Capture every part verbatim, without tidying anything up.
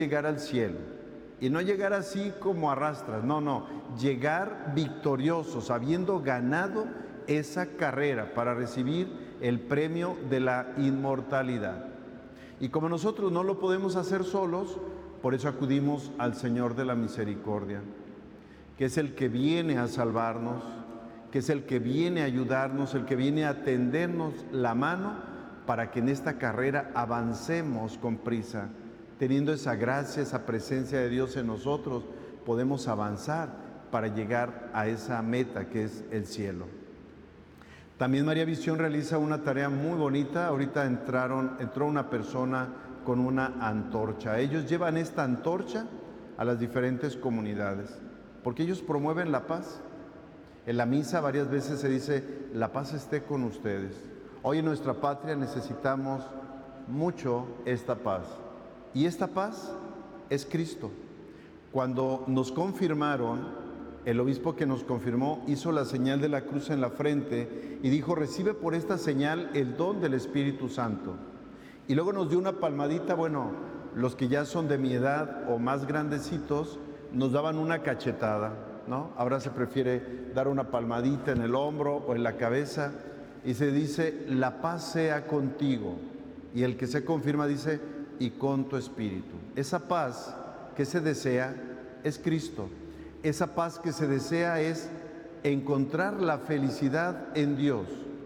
llegar al cielo. Y no llegar así como arrastras, no, no, llegar victoriosos, habiendo ganado esa carrera para recibir el premio de la inmortalidad. Y como nosotros no lo podemos hacer solos, por eso acudimos al Señor de la Misericordia, que es el que viene a salvarnos, que es el que viene a ayudarnos, el que viene a tendernos la mano para que en esta carrera avancemos con prisa. Teniendo esa gracia, esa presencia de Dios en nosotros, podemos avanzar para llegar a esa meta que es el cielo. También María Visión realiza una tarea muy bonita. Ahorita entraron, entró una persona con una antorcha. Ellos llevan esta antorcha a las diferentes comunidades, porque ellos promueven la paz. En la misa varias veces se dice, la paz esté con ustedes. Hoy en nuestra patria necesitamos mucho esta paz. Y esta paz es Cristo. Cuando nos confirmaron, el obispo que nos confirmó hizo la señal de la cruz en la frente y dijo, recibe por esta señal el don del Espíritu Santo. Y luego nos dio una palmadita. Bueno, los que ya son de mi edad o más grandecitos, nos daban una cachetada, ¿no? Ahora se prefiere dar una palmadita en el hombro o en la cabeza y se dice, la paz sea contigo. Y el que se confirma dice, y con tu espíritu. Esa paz que se desea es Cristo. Esa paz que se desea es encontrar la felicidad en Dios.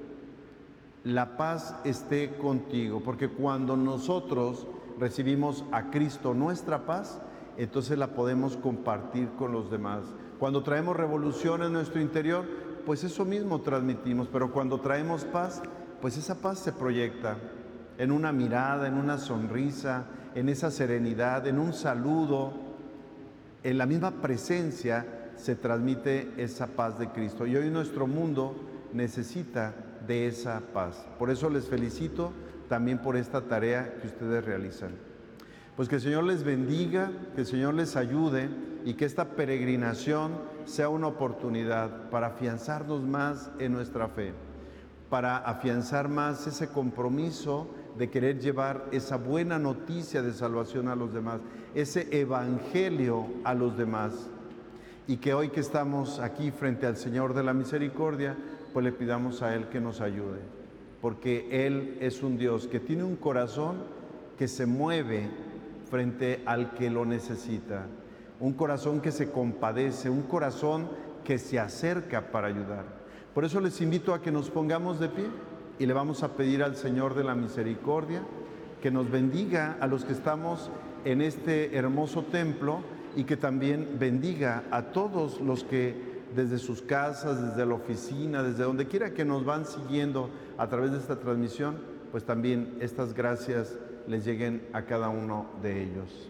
La paz esté contigo, porque cuando nosotros recibimos a Cristo nuestra paz, entonces la podemos compartir con los demás. Cuando traemos revolución en nuestro interior, pues eso mismo transmitimos, pero cuando traemos paz, pues esa paz se proyecta en una mirada, en una sonrisa, en esa serenidad, en un saludo, en la misma presencia se transmite esa paz de Cristo. Y hoy nuestro mundo necesita de esa paz. Por eso les felicito también por esta tarea que ustedes realizan. Pues que el Señor les bendiga, que el Señor les ayude y que esta peregrinación sea una oportunidad para afianzarnos más en nuestra fe, para afianzar más ese compromiso de querer llevar esa buena noticia de salvación a los demás, ese evangelio a los demás. Y que hoy que estamos aquí frente al Señor de la Misericordia, pues le pidamos a Él que nos ayude, porque Él es un Dios que tiene un corazón que se mueve frente al que lo necesita, un corazón que se compadece, un corazón que se acerca para ayudar. Por eso les invito a que nos pongamos de pie y le vamos a pedir al Señor de la Misericordia que nos bendiga a los que estamos en este hermoso templo y que también bendiga a todos los que desde sus casas, desde la oficina, desde donde quiera que nos van siguiendo a través de esta transmisión, pues también estas gracias les lleguen a cada uno de ellos.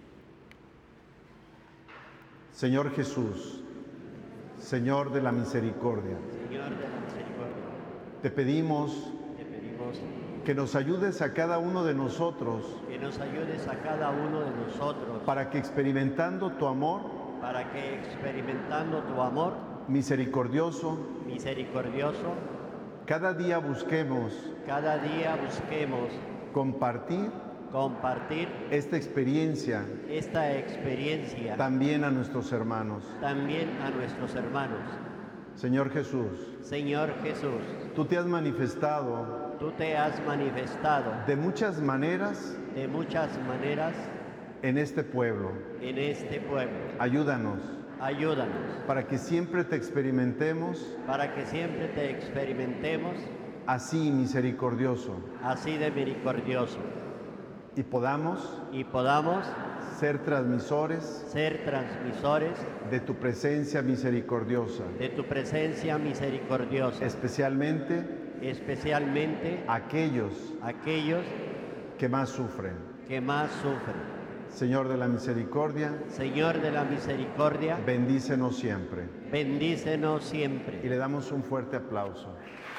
Señor Jesús, Señor de la Misericordia, Señor de la Misericordia, te pedimos, te pedimos que nos ayudes a cada uno de nosotros que nos ayudes a cada uno de nosotros para que experimentando tu amor para que experimentando tu amor misericordioso, misericordioso, cada día busquemos cada día busquemos compartir compartir esta experiencia esta experiencia también a nuestros hermanos. también a nuestros hermanos. Señor Jesús, Señor Jesús, tú te has manifestado tú te has manifestado de muchas maneras de muchas maneras en este pueblo. en este pueblo. Ayúdanos Ayúdanos para que siempre te experimentemos para que siempre te experimentemos así misericordioso así de misericordioso y podamos y podamos ser transmisores ser transmisores de tu presencia misericordiosa, de tu presencia misericordiosa, especialmente especialmente aquellos aquellos que más sufren. que más sufren. Señor de la Misericordia, Señor de la Misericordia, bendícenos siempre. bendícenos Y siempre. le damos un fuerte aplauso.